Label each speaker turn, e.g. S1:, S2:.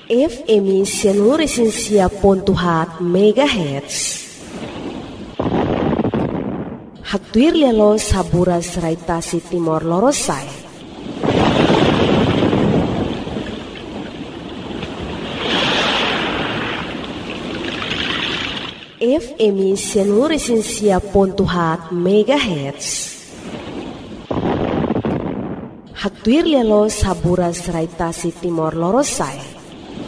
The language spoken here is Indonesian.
S1: FM Seluruh Pontuhat MHz. Haktuir lelo saburas raitasi Timor Lorosai. FM Seluruh Pontuhat MHz. Haktuir lelo saburas raitasi Timor Lorosai.